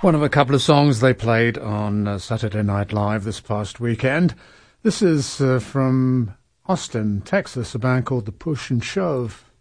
One of a couple of songs they played on Saturday Night Live this past weekend. This is from Austin, Texas, a band called The Push and Shove.